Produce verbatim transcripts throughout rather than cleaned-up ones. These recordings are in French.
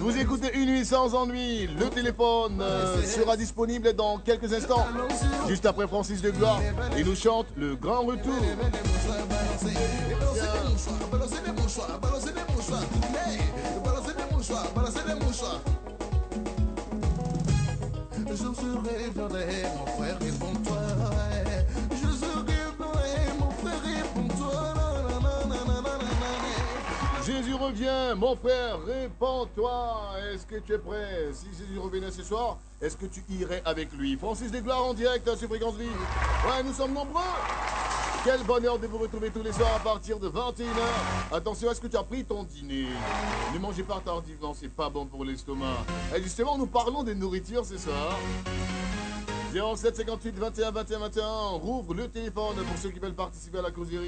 Vous écoutez Une nuit sans ennui. Le téléphone euh, sera disponible dans quelques instants. Juste après Francis de Gloire. Il nous chante Le Grand Retour. Je serai vrai, mon frère, réponds-toi. Je serai vrai, mon frère, réponds-toi. Jésus revient, mon frère, répands-toi. Est-ce que tu es prêt? Si Jésus revenait ce soir, est-ce que tu irais avec lui? Francis Desgloires en direct sur Fréquence Vie. Ouais, nous sommes nombreux. Quel bonheur de vous retrouver tous les soirs à partir de vingt et une heures. Attention, est-ce que tu as pris ton dîner? Ne mangez pas tardivement, c'est pas bon pour l'estomac. Et justement, nous parlons de nourriture ce soir. zéro sept cinquante-huit vingt et un vingt et un vingt et un. Rouvre le téléphone pour ceux qui veulent participer à la causerie.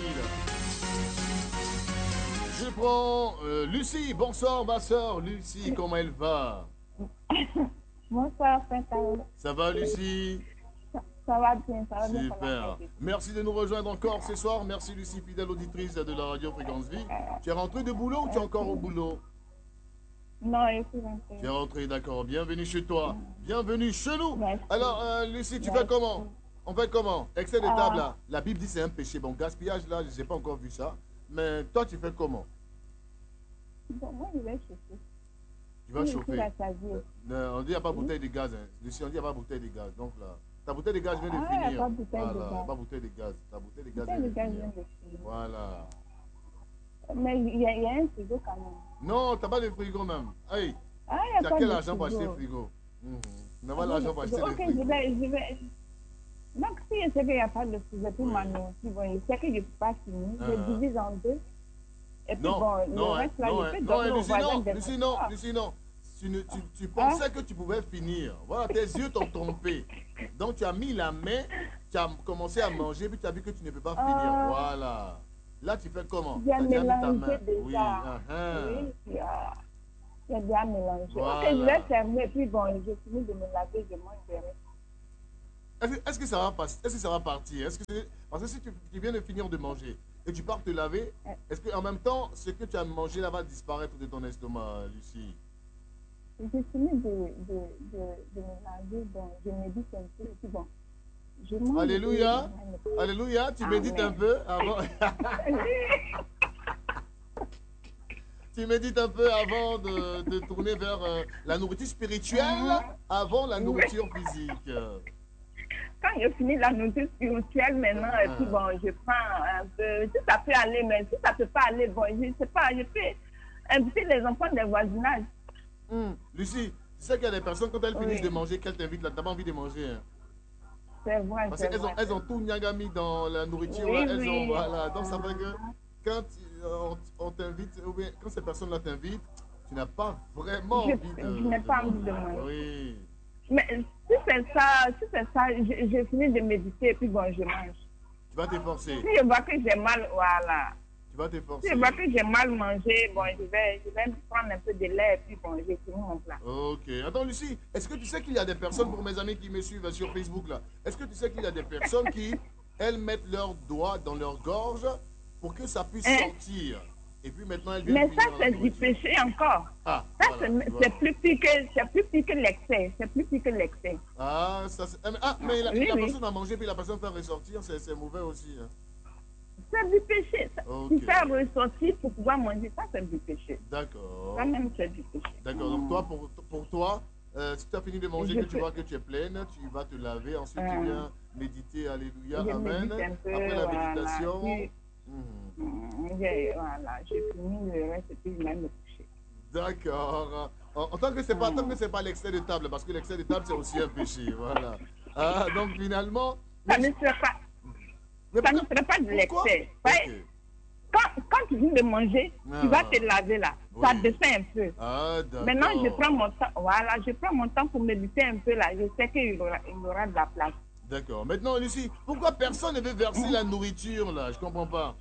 Je prends euh, Lucie. Bonsoir ma soeur Lucie, comment elle va? Bonsoir, frère. Ça va Lucie? Ça, ça va bien, ça va bien. Super. Merci de nous rejoindre encore ce soir. Merci Lucie, fidèle auditrice de la radio Fréquence Vie. Tu es rentrée de boulot ou tu es encore au boulot? Non, je suis rentrée. Tu es rentrée, d'accord. Bienvenue chez toi. Bienvenue chez nous. Merci. Alors euh, Lucie, tu Merci. fais comment? On fait comment? Excès de Ah. table là. La Bible dit c'est un péché. Bon, gaspillage là, je n'ai pas encore vu ça. Mais toi, tu fais comment? Bon, moi, je vais chauffer. Tu vas Je chauffer. suis rassasiée. Non, on dit qu'il n'y a pas bouteille de gaz. Hein. Lucie, on dit qu'il n'y a pas bouteille de gaz. Donc là, ta bouteille de gaz vient de Ah, il y a finir. pas bouteille de Voilà, gaz. pas bouteille de gaz. Ta bouteille de gaz Bouteille vient de de gaz finir. vient de finir. Voilà. Mais il y, a- il y a un frigo quand même. Non, t'as pas de frigo même. Hey, Ah, il y a tu as pas quel de argent pour acheter frigo. le frigo? Mhm. Tu n'as Ah, pas l'argent pour oui, acheter ok, le je frigo. vais, je vais. Donc, si je sais qu'il n'y a pas de frigo pour Oui. ma nourriture, bon, je sais que je ne peux pas finir. Je Ah. divise en deux. Et puis, Non, bon, non, le hein, reste là, non, je hein, peux non, donner hein, au Lucie, voisin non, de Lucie, mon- non, Ah. Lucie, non. Tu, ne- tu, tu pensais que tu pouvais finir. Voilà, tes yeux t'ont trompé. Donc, tu as mis la main, tu as commencé à manger, puis tu as vu que tu ne peux pas finir. Ah. Voilà. Là, tu fais comment? J'ai Tu as déjà mis ta mélangé main. déjà. Oui, ah, ah. Oui, ah. J'ai déjà mélangé. Voilà. Ok, je vais fermer, puis bon, je finis de me laver, je mange le reste. Est-ce que, est-ce que ça va passer? Est-ce que ça va partir? Est-ce que c'est- parce que si tu, tu viens de finir de manger et tu pars te laver, est-ce qu'en même temps, ce que tu as mangé là va disparaître de ton estomac, Lucie? J'ai fini de, de, de, de me laver, bon, je médite un peu, et puis bon, je mange. Alléluia. Alléluia. Tu Amen. médites un peu avant. Tu médites un peu avant de, de tourner vers euh, la nourriture spirituelle avant la nourriture physique. Quand je finis la nourriture spirituelle maintenant, et puis bon, je prends un peu, si ça peut aller, mais si ça peut pas aller, bon, je sais pas, je peux inviter les enfants des voisinages. Hum, Lucie, tu sais qu'il y a des personnes, quand elles Oui. finissent de manger, qu'elles t'invitent là, t'as pas envie de manger. Hein. C'est vrai, Parce c'est qu'elles ont, vrai. elles ont tout nyagami dans la nourriture. Oui, là, elles oui. ont, voilà. Donc ça fait que quand euh, on, on t'invite, ou bien quand ces personnes-là t'invitent, tu n'as pas vraiment Je- envie de je n'ai pas envie de manger. manger. Oui. Mais si c'est ça, si c'est ça, je, je finis de méditer, et puis bon, je mange. Tu vas t'efforcer. Si je vois que j'ai mal, voilà. Tu vas Si t'efforcer. je vois que j'ai mal mangé, bon, je vais, je vais prendre un peu de lait, et puis bon, j'ai fini mon plat. Ok. Attends, Lucie, est-ce que tu sais qu'il y a des personnes, pour mes amis qui me suivent sur Facebook, là, est-ce que tu sais qu'il y a des personnes qui, elles, mettent leurs doigts dans leur gorge pour que ça puisse Hein? sortir? Et puis maintenant, elles viennent Mais finir ça, la c'est du nourriture. péché encore. Ah, Ça, voilà, c'est tu vois. c'est plus pire que, c'est plus pire que l'excès. C'est plus pire que l'excès. Ah, ça, c'est- ah, mais- ah, mais la, Oui, la oui. personne a mangé, puis la personne fait ressortir, c'est c'est mauvais aussi. Hein. C'est du péché. Ça. Ok. Tu fais ressortir pour pouvoir manger, ça, c'est du péché. D'accord. Ça même, c'est du péché. D'accord. Donc, toi, pour, pour toi, euh, si tu as fini de manger, Je que tu peux- vois que tu es pleine, tu vas te laver, ensuite tu Ah. viens méditer, Alléluia, Je Amen. médite un peu, Après la voilà. méditation. Puis, Mhm. hum, j'ai- voilà, j'ai fini le reste et puis je vais me coucher. D'accord. En, en tant que c'est pas, tant que c'est pas l'excès de table, parce que l'excès de table c'est aussi un péché, voilà. Ah, donc finalement. Ça ne serait pas, Mais ça ne pourquoi- serait pas de pourquoi? l'excès. Ok. Ouais. Quand, quand tu viens de manger, Ah. tu vas te laver là. Ça Oui. descend un peu. Ah, d'accord. Maintenant, je prends mon temps, voilà, je prends mon temps pour méditer un peu là. Je sais qu'il y aura, il y aura de la place. D'accord. Maintenant, Lucie, pourquoi personne ne veut verser la nourriture là? Je comprends pas.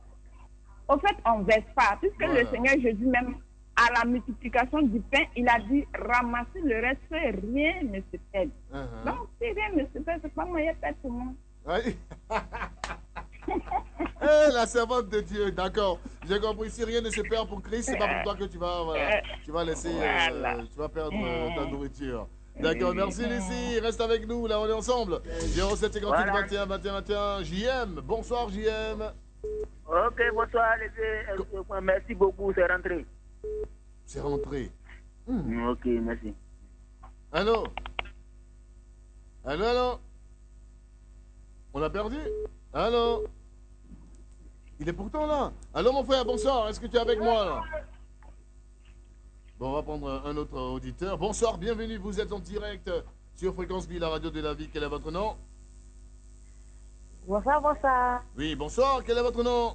Au fait, on ne verse pas, puisque Voilà. le Seigneur Jésus même, à la multiplication du pain, il a dit, ramassez le reste, rien ne se perd. Uh-huh. Donc, si rien ne se perd, c'est pas moyen de perdre tout le monde. Ouais. Eh, Eh, la servante de Dieu, d'accord. J'ai compris. Si rien ne se perd pour Christ, c'est pas pour toi que tu vas, voilà, tu vas laisser, Voilà. euh, tu vas perdre euh, ta nourriture. D'accord, merci Lucie. Reste avec nous, là, on est ensemble. zéro sept cinquante-huit Voilà. vingt et un vingt et un vingt et un. J M, bonsoir J M. Ok, bonsoir les filles. Euh, Merci beaucoup, c'est rentré. C'est rentré. Hmm. Ok, merci. Allô? Allô, allô? On l'a perdu? Allô? Il est pourtant là. Allô mon frère, bonsoir. Est-ce que tu es avec moi là? Bon, on va prendre un autre auditeur. Bonsoir, bienvenue. Vous êtes en direct sur Fréquence Vie, la radio de la vie. Quel est votre nom? Bonsoir, bonsoir. Oui, bonsoir. Quel est votre nom?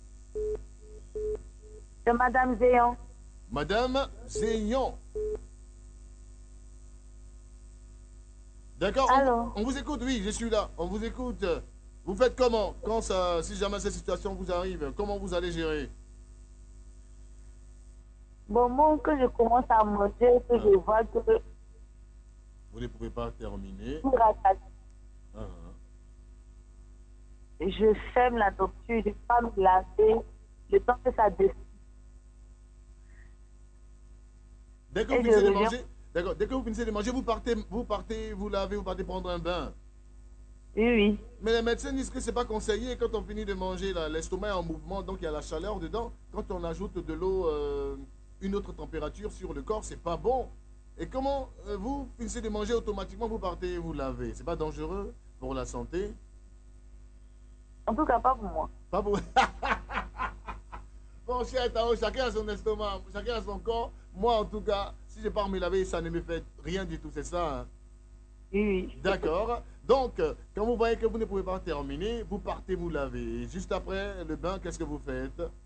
C'est Madame Zéon. Madame Zéyon. D'accord, Allô? on, on vous écoute, oui, je suis là. On vous écoute. Vous faites comment? Quand ça, si jamais cette situation vous arrive, comment vous allez gérer? Bon, moi, que je commence à manger, que je vois que Vous ne pouvez pas terminer. tout rattache. Ah, ah. Je ferme la torture, je ne peux pas me laver le temps que ça descend. Dès que Et vous je finissez de reviens. manger, d'accord, dès que vous finissez de manger, vous partez, vous partez, vous lavez, vous partez prendre un bain. Oui, oui. Mais les médecins disent que c'est pas conseillé quand on finit de manger, là, l'estomac est en mouvement, donc il y a la chaleur dedans. Quand on ajoute de l'eau, euh, une autre température sur le corps, c'est pas bon. Et comment euh, vous finissez de manger automatiquement, vous partez vous laver? C'est pas dangereux pour la santé? En tout cas, pas pour moi. Pas pour... Bon, cher Tao, chacun a son estomac, chacun a son corps. Moi, en tout cas, si je pars me laver, ça ne me fait rien du tout, c'est ça, hein? Oui, oui. D'accord. Donc, euh, quand vous voyez que vous ne pouvez pas terminer, vous partez vous laver. Et juste après le bain, qu'est-ce que vous faites? Euh,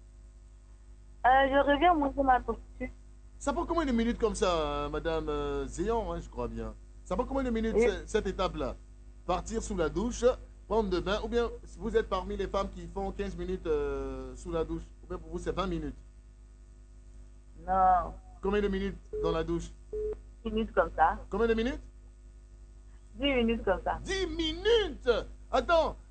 je reviens manger ma torture. Ça prend combien de minutes comme ça, hein, Madame euh, Zéon, hein, je crois bien. Ça prend combien de minutes, Oui. ce- cette étape-là? Partir sous la douche, prendre le bain, ou bien vous êtes parmi les femmes qui font quinze minutes euh, sous la douche, ou bien pour vous c'est vingt minutes. Non. Combien de minutes dans la douche? dix minutes comme ça. Combien de minutes? dix minutes comme ça. dix minutes! Attends,